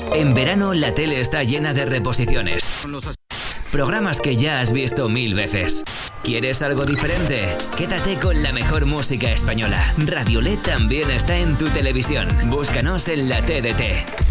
En verano la tele está llena de reposiciones. Programas que ya has visto 1000 veces. ¿Quieres algo diferente? Quédate con la mejor música española. Radio LED también está en tu televisión. Búscanos en la TDT.